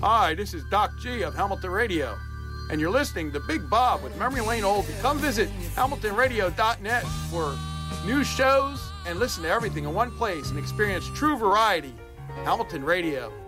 Hi, this is Doc G of Hamilton Radio, and you're listening to Big Bob with Memory Lane Oldie. Come visit HamiltonRadio.net for news shows and listen to everything in one place and experience true variety. Hamilton Radio.